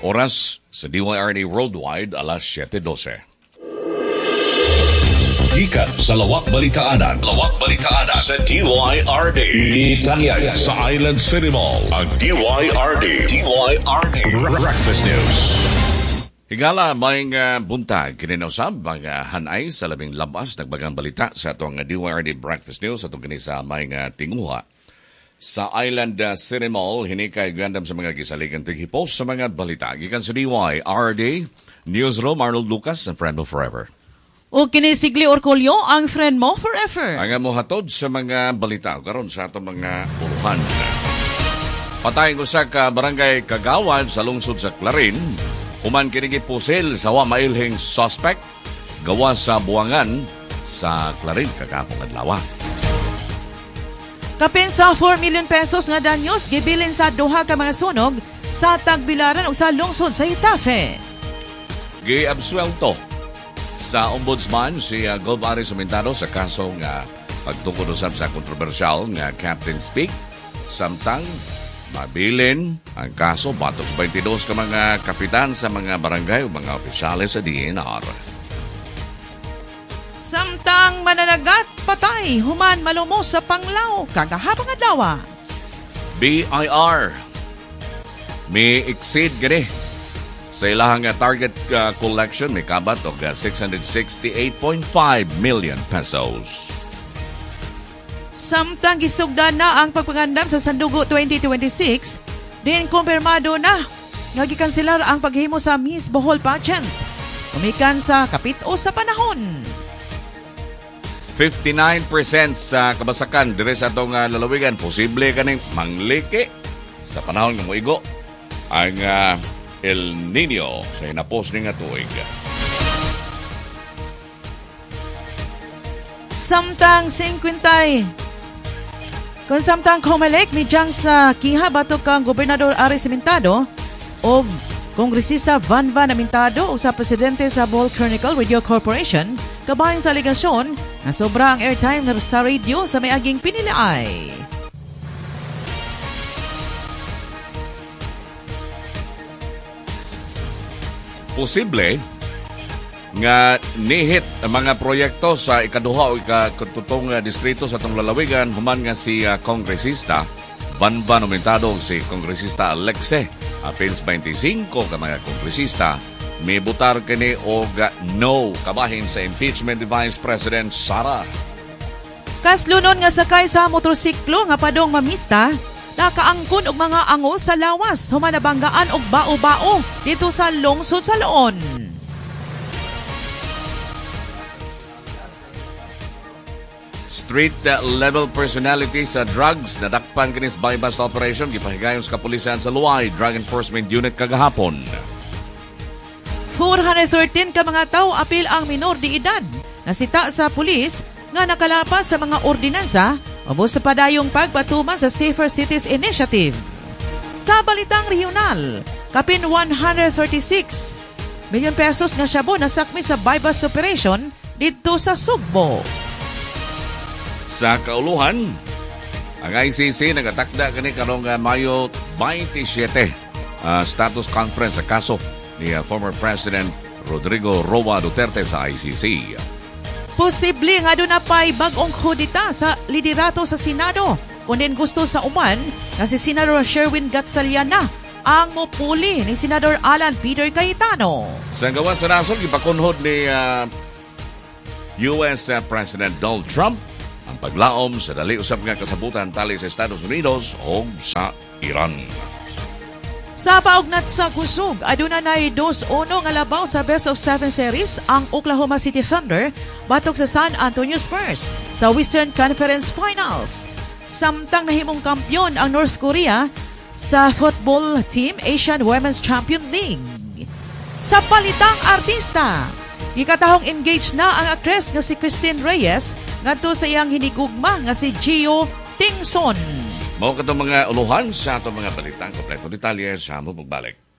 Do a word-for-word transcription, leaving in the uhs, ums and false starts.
Oras sa D Y R D Worldwide, alas siyete dose. Gikan sa Lawak Balitaanan. Lawak Balitaanan sa D Y R D. Italian sa Island City Mall. Ang D Y R D. D Y R D. Breakfast News. Higala may uh, buntag kininusab mga hanay sa labing labas nagbagang balita sa atong D Y R D Breakfast News atong kini sa may uh, tinguha. Sa Island uh, City Mall, hinikay gandam sa mga gisaligan tighipost sa mga balita. Gikan sa D Y R D Newsroom, Arnold Lucas and Friend mo Forever. O kinisigli Orcolio, ang friend mo forever. Ang mo hatod sa mga balita karon sa atong mga uruhan. Patay ko sa ka barangay Kagawan sa lungsod sa Clarin. Human kinigi pusil sa wa mailhing suspect gawa sa buwangan sa Clarin kagapong adlaw. Kapin sa four million pesos nga danyos gibilin sa duha ka mga sunog sa Tagbilaran ug sa lungsod sa Itafe. Giabsuelto sa ombudsman si uh, Gov. Ari Sumentado sa kaso nga pagtungkol usab sa kontrobersyal nga Captain Speak. Samtang mabilin ang kaso batok sa twenty-two ka mga kapitan sa mga barangay o mga opisyales sa D N R. Samtang mananagat patay human malumos sa Panglao kagahapong adlaw. B I R may exceed gani sa ilahang target uh, collection may kabat og uh, six hundred sixty-eight point five million pesos. Samtang gisugdan na ang pagpangandam sa Sandugo twenty twenty-six, din kumpirmado na nga gikanselar ang paghimo sa Miss Bohol pageant. Umikan sa kapit-o sa panahon. fifty-nine percent sa kabasakan dire sa atong uh, lalawigan posible kaning mangliki sa panahon ng muigo ang uh, El Nino sa hinapos ni nga tuig. Samtang fifty kung samtang Comelec midyang sa kiha batok kang Gobernador Ari Cimentado o Kongresista Van Van Amintado o sa Presidente sa Ball Chronicle Radio Corporation kabahin sa aligasyon na sobra ang airtime sa radio sa may aging piniliay. Posible nga nihit ang mga proyekto sa ikaduha o ikatutong uh, distrito sa itong lalawigan human nga si uh, Kongresista Van Van Aumentado si Kongresista Alexe apils twenty-five ka mga kongresista may butar kini og uh, no kabahin sa impeachment ni Vice President Sara. Kaslunon nga sakay sa motorsiklo nga padong mamista nakaangkon og mga angol sa lawas human nabanggaan og bao-bao dito sa lungsod sa Loon. Street uh, level personality sa drugs nadakpan kinis buy-bust operation gipahigayon sa kapulisan sa Luay Drug Enforcement Unit kagahapon. four hundred thirteen ka mga tawo apil ang minor de edad nasita sa pulis nga nakalapas sa mga ordinansa ubos sa padayong pagpatuman sa Safer Cities Initiative. Sa balitang regional, kapin one hundred thirty-six milyon pesos nga shabu nasakmi sa buy-bust operation dito sa Sugbo. Sa kauluhan, ang I C C nagatakda kani karong uh, Mayo twenty-seven uh, status conference sa kaso ni uh, former President Rodrigo Roa Duterte sa I C C. Posible nga doon na pa'y bagong kudita sa liderato sa Senado. Kung din gusto sa uman, na si Senador Sherwin Gatchaliana ang mupuli ni Senador Alan Peter Cayetano. Sa gawa sa nasol, ipakunhod ni uh, U S uh, President Donald Trump ang paglaom sa dali usab nga kasabutan tali sa Estados Unidos o sa Iran. Sa paugnat sa kusog, aduna na two one nga labaw sa Best of Seven Series ang Oklahoma City Thunder batok sa San Antonio Spurs sa Western Conference Finals. Samtang nahimong kampyon ang North Korea sa football team Asian Women's Champion League. Sa palitang artista, ikatahong engaged na ang aktres nga si Christine Reyes ngadto sa iyang hinigugma nga si Gio Tingson. Mao katong mga uluhan sa atong mga balitang kompleto detalye sa mo pagbalik.